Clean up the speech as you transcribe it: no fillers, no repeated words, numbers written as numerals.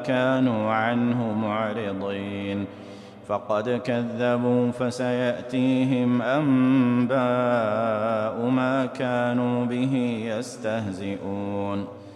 كانوا عنه معرضين فقد كذبوا فسيأتيهم أنباء ما كانوا به يستهزئون